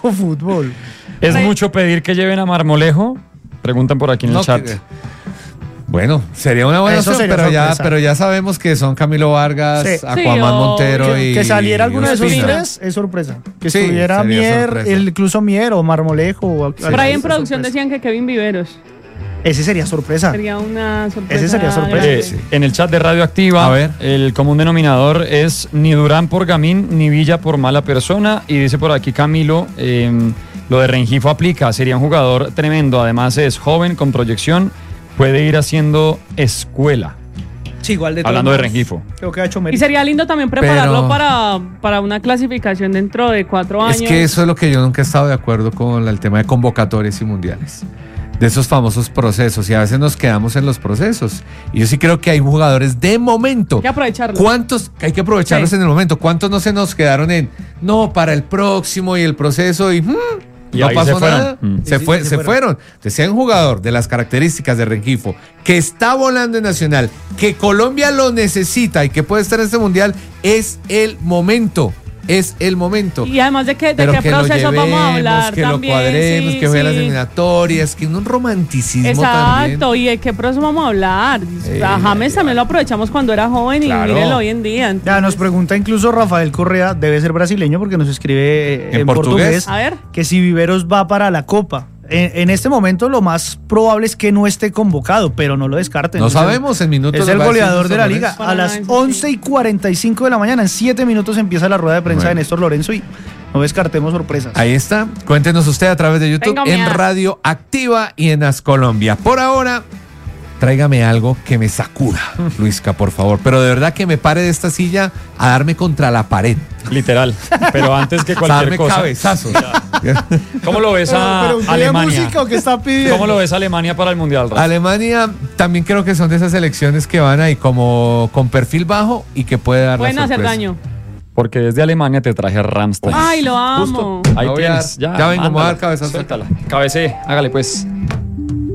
fútbol. ¿Es mucho pedir que lleven a Marmolejo? Preguntan por aquí en el chat. Bueno, sería una buena opción, pero ya sabemos que son Camilo Vargas, Aquaman Montero y... Que saliera alguno de esos tres es sorpresa. Que estuviera Mier, incluso Mier o Marmolejo. Por ahí en producción decían que Kevin Viveros. Ese sería sorpresa. Sería una sorpresa. Ese sería sorpresa. En el chat de Radioactiva, el común denominador es ni Durán por gamín, ni Villa por mala persona. Y dice por aquí Camilo, lo de Rengifo aplica. Sería un jugador tremendo. Además es joven, con proyección. Puede ir haciendo escuela. Sí, igual de hablando de Rengifo. Creo que ha hecho mérito. Y sería lindo también prepararlo para una clasificación dentro de 4 años. Es que eso es lo que yo nunca he estado de acuerdo con el tema de convocatorias y mundiales. De esos famosos procesos. Y a veces nos quedamos en los procesos. Y yo sí creo que hay jugadores de momento. Hay que aprovecharlos. ¿Cuántos? Hay que aprovecharlos en el momento. ¿Cuántos no se nos quedaron no, para el próximo y el proceso y no pasó nada? Se fueron. Entonces, si hay un jugador de las características de Rengifo que está volando en Nacional, que Colombia lo necesita y que puede estar en este mundial, es el momento. Es el momento. Y además de qué proceso vamos a hablar que también. Lo cuadremos, que vea las eliminatorias, que un romanticismo. Exacto, también. ¿Y de qué proceso vamos a hablar? A James también lo aprovechamos cuando era joven y mírenlo hoy en día. Entonces. Ya nos pregunta incluso Rafael Correa, debe ser brasileño porque nos escribe en portugués. A ver. Que si Viveros va para la Copa. En este momento lo más probable es que no esté convocado, pero no lo descarten. No sabemos, en minutos. Es el goleador de la liga. A las 11:45 de la mañana, en 7 minutos empieza la rueda de prensa de Néstor Lorenzo y no descartemos sorpresas. Ahí está. Cuéntenos usted a través de YouTube, en Radio Activa y en As Colombia. Por ahora, tráigame algo que me sacuda, Luisca, por favor. Pero de verdad que me pare de esta silla a darme contra la pared. Literal. Pero antes que cualquier cosa. Cabezazos. ¿Cómo lo ves a Alemania? Música, ¿qué está pidiendo? ¿Cómo lo ves a Alemania para el Mundial, Rafa? Alemania también creo que son de esas selecciones que van ahí como con perfil bajo y que puede dar pueden la sorpresa. hacer daño. Porque desde Alemania te traje a Rammstein. Ay, lo amo. Ahí tienes. Ya vengo, me voy a dar cabezazo. Suéltala. Cabecé, hágale pues.